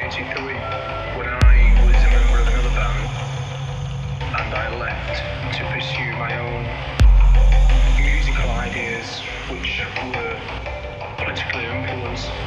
1983 when I was a member of another band and I left to pursue my own